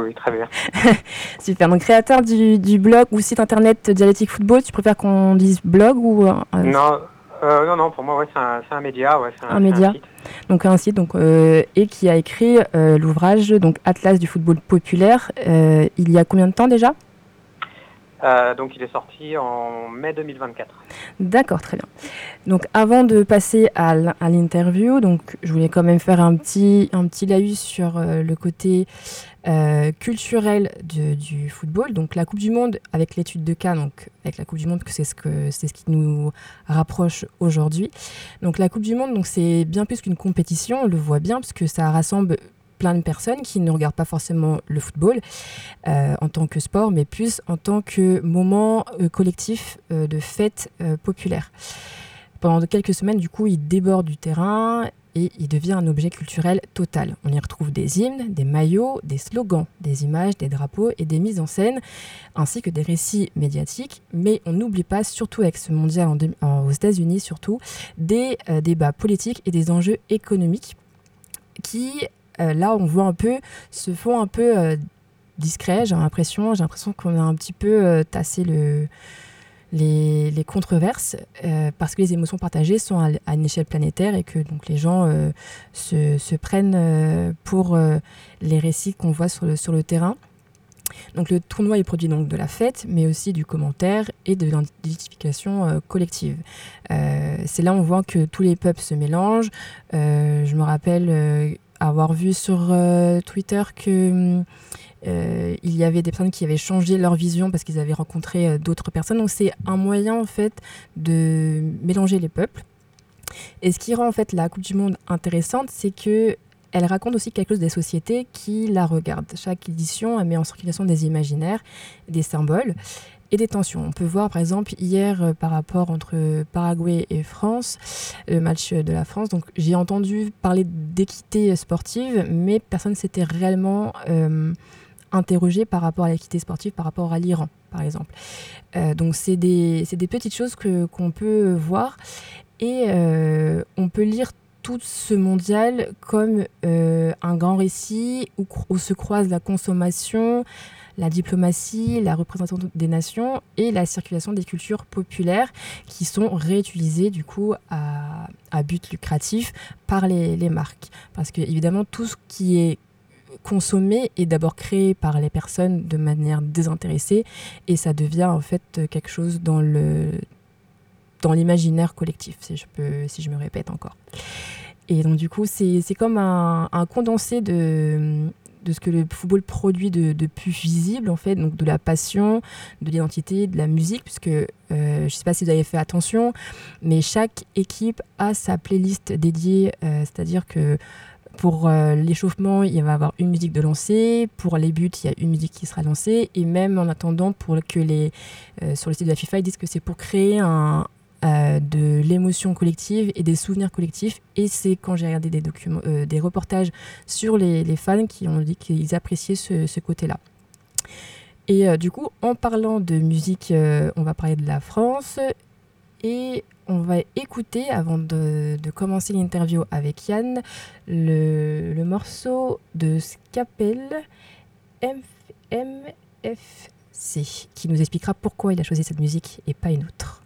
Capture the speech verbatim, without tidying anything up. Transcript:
oui, très bien. Super. Donc, créateur du, du blog ou site internet Dialectique Football, tu préfères qu'on dise blog ou euh, Non, euh, non, non, pour moi, ouais, c'est un, c'est un média, ouais, c'est un, un c'est un média? site. Donc, un site donc, euh, et qui a écrit euh, l'ouvrage donc Atlas du football populaire euh, il y a combien de temps déjà? Euh, donc, il est sorti en mai deux mille vingt-quatre. D'accord, très bien. Donc, avant de passer à, l- à l'interview, donc, je voulais quand même faire un petit, un petit laïus sur euh, le côté euh, culturel de- du football. Donc, la Coupe du Monde, avec l'étude de cas, donc avec la Coupe du Monde, que c'est ce que c'est ce qui nous rapproche aujourd'hui. Donc, la Coupe du Monde, donc c'est bien plus qu'une compétition, on le voit bien, parce que ça rassemble plein de personnes qui ne regardent pas forcément le football euh, en tant que sport, mais plus en tant que moment euh, collectif euh, de fête euh, populaire. Pendant quelques semaines, du coup, il déborde du terrain et il devient un objet culturel total. On y retrouve des hymnes, des maillots, des slogans, des images, des drapeaux et des mises en scène, ainsi que des récits médiatiques. Mais on n'oublie pas, surtout avec ce mondial en deux- en- aux États-Unis, surtout, des euh, débats politiques et des enjeux économiques qui, euh, là, on voit un peu, se font un peu euh, discrets. J'ai l'impression, j'ai l'impression qu'on a un petit peu euh, tassé le les, les controverses euh, parce que les émotions partagées sont à, à une échelle planétaire et que donc les gens euh, se, se prennent euh, pour euh, les récits qu'on voit sur le, sur le terrain. Donc le tournoi est produit donc de la fête, mais aussi du commentaire et de l'identification euh, collective. Euh, c'est là où on voit que tous les peuples se mélangent. Euh, je me rappelle euh, avoir vu sur euh, Twitter que euh, il y avait des personnes qui avaient changé leur vision parce qu'ils avaient rencontré euh, d'autres personnes. Donc c'est un moyen en fait de mélanger les peuples. Et ce qui rend en fait la Coupe du Monde intéressante, c'est que elle raconte aussi quelque chose des sociétés qui la regardent. Chaque édition, elle met en circulation des imaginaires, des symboles et des tensions. On peut voir par exemple hier euh, par rapport entre Paraguay et France, le match de la France. Donc j'ai entendu parler d'équité sportive, mais personne ne s'était réellement euh, interrogé par rapport à l'équité sportive, par rapport à l'Iran, par exemple. Euh, donc c'est des, c'est des petites choses que, qu'on peut voir et euh, on peut lire tout ce mondial comme euh, un grand récit où, où se croisent la consommation, la diplomatie, la représentation des nations et la circulation des cultures populaires qui sont réutilisées du coup à, à but lucratif par les, les marques. Parce que évidemment tout ce qui est consommé est d'abord créé par les personnes de manière désintéressée et ça devient en fait quelque chose dans le dans l'imaginaire collectif, si je peux, si je me répète encore. Et donc du coup, c'est, c'est comme un, un condensé de, de ce que le football produit de, de plus visible, en fait, donc de la passion, de l'identité, de la musique, puisque euh, je ne sais pas si vous avez fait attention, mais chaque équipe a sa playlist dédiée, euh, c'est-à-dire que pour euh, l'échauffement, il va y avoir une musique de lancée. Pour les buts, il y a une musique qui sera lancée. Et même en attendant, pour que les, euh, sur le site de la FIFA, ils disent que c'est pour créer un, euh, de l'émotion collective et des souvenirs collectifs. Et c'est quand j'ai regardé des, documents, euh, des reportages sur les, les fans qui ont dit qu'ils appréciaient ce, ce côté-là. Et euh, du coup, en parlant de musique, euh, on va parler de la France. Et on va écouter, avant de, de commencer l'interview avec Yann, le, le morceau de Scapel, M F C, qui nous expliquera pourquoi il a choisi cette musique et pas une autre.